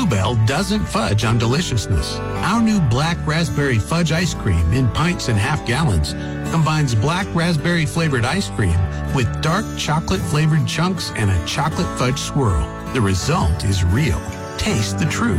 Blue Bell doesn't fudge on deliciousness. Our new black raspberry fudge ice cream in pints and half gallons combines black raspberry flavored ice cream with dark chocolate flavored chunks and a chocolate fudge swirl. The result is real. Taste the truth.